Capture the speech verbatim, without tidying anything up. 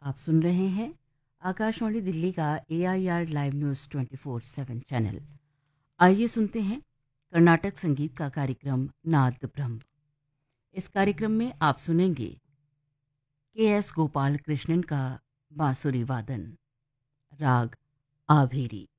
आप सुन रहे हैं आकाशवाणी दिल्ली का ए I R live news twenty four seven channel. आइए सुनते हैं कर्नाटक संगीत का कार्यक्रम नाद ब्रह्म। इस कार्यक्रम में आप सुनेंगे के एस गोपाल कृष्णन का बांसुरी वादन, राग आभेरी।